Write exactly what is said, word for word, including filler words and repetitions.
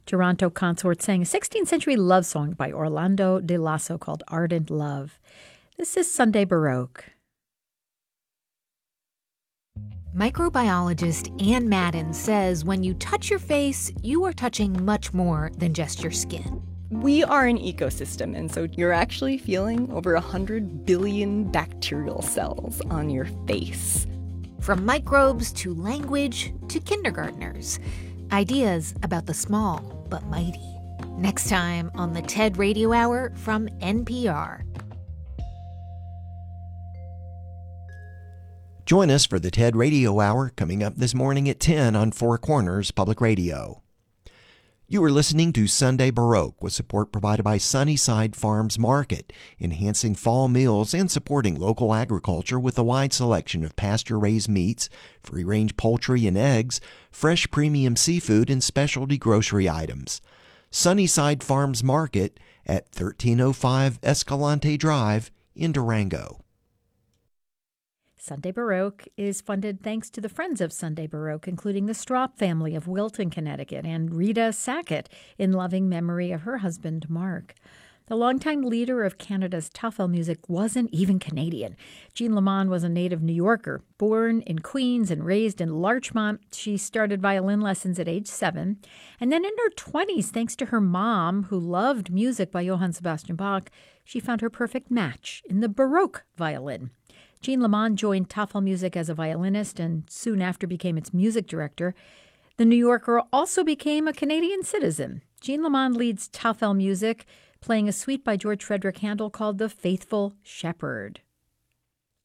Toronto Consort sang a sixteenth century love song by Orlando de Lasso called Ardent Love. This is Sunday Baroque. Microbiologist Ann Madden says when you touch your face, you are touching much more than just your skin. We are an ecosystem, and so you're actually feeling over one hundred billion bacterial cells on your face. From microbes to language to kindergartners. Ideas about the small but mighty. Next time on the TED Radio Hour from N P R. Join us for the TED Radio Hour coming up this morning at ten on Four Corners Public Radio. You are listening to Sunday Baroque with support provided by Sunnyside Farms Market, enhancing fall meals and supporting local agriculture with a wide selection of pasture-raised meats, free-range poultry and eggs, fresh premium seafood, and specialty grocery items. Sunnyside Farms Market at thirteen oh five Escalante Drive in Durango. Sunday Baroque is funded thanks to the Friends of Sunday Baroque, including the Straup family of Wilton, Connecticut, and Rita Sackett, in loving memory of her husband, Mark. The longtime leader of Canada's Tafel music wasn't even Canadian. Jean Lamond was a native New Yorker. Born in Queens and raised in Larchmont, she started violin lessons at age seven. And then in her twenties, thanks to her mom, who loved music by Johann Sebastian Bach, she found her perfect match in the Baroque violin. Jean Lamond joined Tafel Music as a violinist and soon after became its music director. The New Yorker also became a Canadian citizen. Jean Lamond leads Tafel Music, playing a suite by George Frederick Handel called The Faithful Shepherd.